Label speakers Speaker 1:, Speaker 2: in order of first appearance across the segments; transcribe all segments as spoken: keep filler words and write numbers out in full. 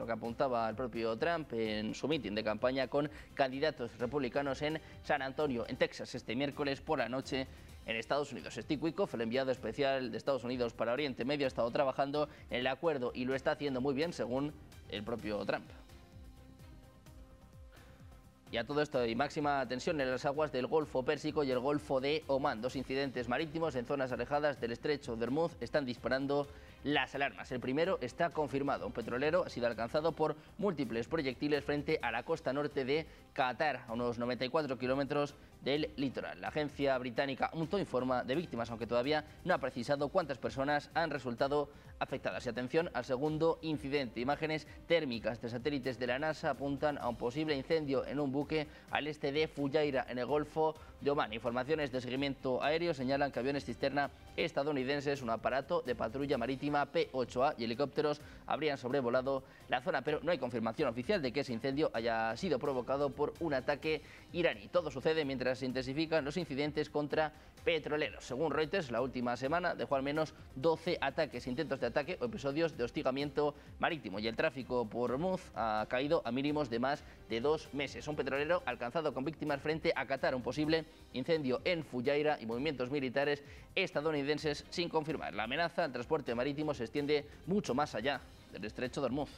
Speaker 1: que apuntaba el propio Trump en su mitin de campaña con candidatos republicanos en San Antonio, en Texas, este miércoles por la noche en Estados Unidos. Steve Witkoff, el enviado especial de Estados Unidos para Oriente Medio, ha estado trabajando en el acuerdo y lo está haciendo muy bien, según el propio Trump. Y a todo esto hay máxima tensión en las aguas del Golfo Pérsico y el Golfo de Omán. Dos incidentes marítimos en zonas alejadas del estrecho de Hormuz están disparando las alarmas. El primero está confirmado. Un petrolero ha sido alcanzado por múltiples proyectiles frente a la costa norte de Qatar, a unos noventa y cuatro kilómetros del litoral. La agencia británica U N T O informa de víctimas, aunque todavía no ha precisado cuántas personas han resultado afectadas. Y atención al segundo incidente. Imágenes térmicas de satélites de la NASA apuntan a un posible incendio en un buque al este de Fujairah, en el Golfo de Omán. Informaciones de seguimiento aéreo señalan que aviones cisterna estadounidenses, un aparato de patrulla marítima P ocho A y helicópteros habrían sobrevolado la zona, pero no hay confirmación oficial de que ese incendio haya sido provocado por un ataque iraní. Todo sucede mientras se intensifican los incidentes contra petroleros. Según Reuters, la última semana dejó al menos doce ataques, intentos de ataque o episodios de hostigamiento marítimo, y el tráfico por Hormuz ha caído a mínimos de más de dos meses. Un petrolero alcanzado con víctimas frente a Qatar, un posible incendio en Fujairah y movimientos militares estadounidenses sin confirmar. La amenaza al transporte marítimo se extiende mucho más allá del estrecho de Hormuz.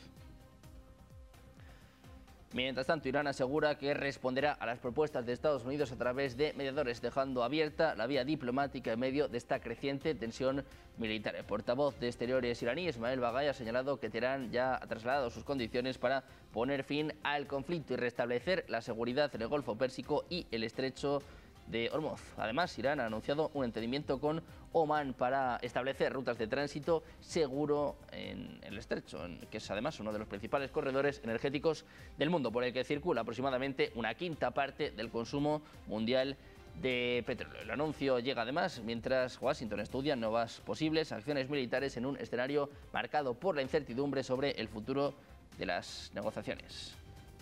Speaker 1: Mientras tanto, Irán asegura que responderá a las propuestas de Estados Unidos a través de mediadores, dejando abierta la vía diplomática en medio de esta creciente tensión militar. El portavoz de Exteriores iraní, Ismail Bagay, ha señalado que Teherán ya ha trasladado sus condiciones para poner fin al conflicto y restablecer la seguridad en el Golfo Pérsico y el estrecho de Hormuz. Además, Irán ha anunciado un entendimiento con Omán para establecer rutas de tránsito seguro en el estrecho, que es además uno de los principales corredores energéticos del mundo, por el que circula aproximadamente una quinta parte del consumo mundial de petróleo. El anuncio llega además mientras Washington estudia nuevas posibles acciones militares en un escenario marcado por la incertidumbre sobre el futuro de las negociaciones.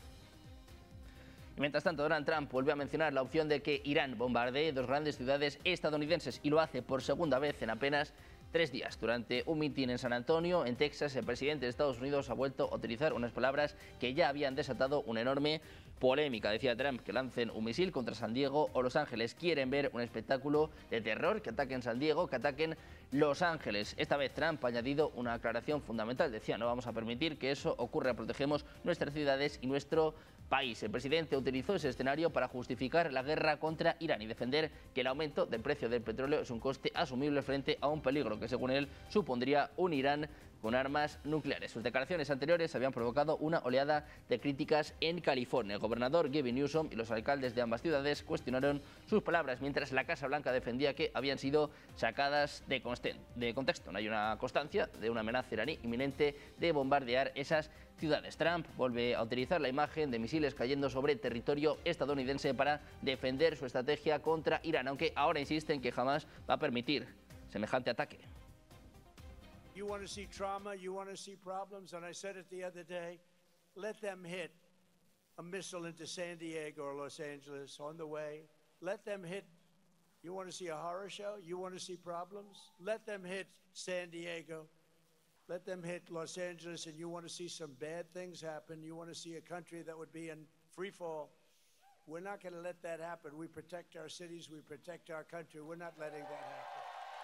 Speaker 1: Mientras tanto, Donald Trump vuelve a mencionar la opción de que Irán bombardee dos grandes ciudades estadounidenses y lo hace por segunda vez en apenas tres días. Durante un mitin en San Antonio, en Texas, el presidente de Estados Unidos ha vuelto a utilizar unas palabras que ya habían desatado una enorme polémica. Decía Trump que lancen un misil contra San Diego o Los Ángeles. Quieren ver un espectáculo de terror, que ataquen San Diego, que ataquen Los Ángeles. Esta vez Trump ha añadido una aclaración fundamental. Decía, no vamos a permitir que eso ocurra, protegemos nuestras ciudades y nuestro país. El presidente utilizó ese escenario para justificar la guerra contra Irán y defender que el aumento del precio del petróleo es un coste asumible frente a un peligro que, según él, supondría un Irán con armas nucleares. Sus declaraciones anteriores habían provocado una oleada de críticas en California. El gobernador Gavin Newsom y los alcaldes de ambas ciudades cuestionaron sus palabras, mientras la Casa Blanca defendía que habían sido sacadas de contexto. No hay una constancia de una amenaza iraní inminente de bombardear esas ciudades. Trump vuelve a utilizar la imagen de misiles cayendo sobre territorio estadounidense para defender su estrategia contra Irán, aunque ahora insiste en que jamás va a permitir semejante ataque.
Speaker 2: You want to see trauma, you want to see problems, and I said it the other day, let them hit a missile into San Diego or Los Angeles on the way. Let them hit, you want to see a horror show, you want to see problems? Let them hit San Diego, let them hit Los Angeles, and you want to see some bad things happen, you want to see a country that would be in free fall. We're not going to let that happen. We protect our cities, we protect our country, we're not letting that happen.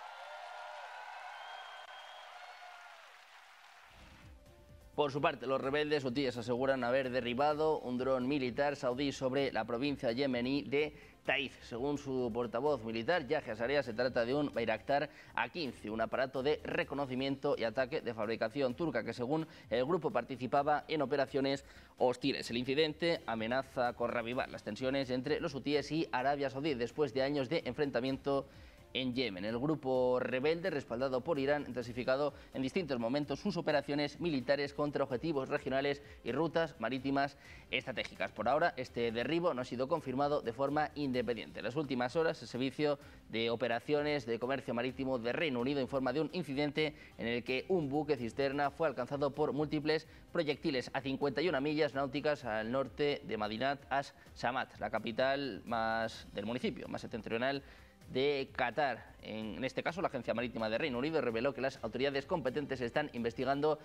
Speaker 1: Por su parte, los rebeldes hutíes aseguran haber derribado un dron militar saudí sobre la provincia yemení de Taif. Según su portavoz militar, Yahya Sarea, se trata de un Bayraktar A quince, un aparato de reconocimiento y ataque de fabricación turca que, según el grupo, participaba en operaciones hostiles. El incidente amenaza con reavivar las tensiones entre los hutíes y Arabia Saudí después de años de enfrentamiento en Yemen. El grupo rebelde, respaldado por Irán, ha intensificado en distintos momentos sus operaciones militares contra objetivos regionales y rutas marítimas estratégicas. Por ahora, este derribo no ha sido confirmado de forma independiente. En las últimas horas, el Servicio de Operaciones de Comercio Marítimo de Reino Unido informa de un incidente en el que un buque cisterna fue alcanzado por múltiples proyectiles a cincuenta y una millas náuticas al norte de Madinat as-Samat, la capital más del municipio más septentrional de Qatar. En este caso, la Agencia Marítima de Reino Unido reveló que las autoridades competentes están investigando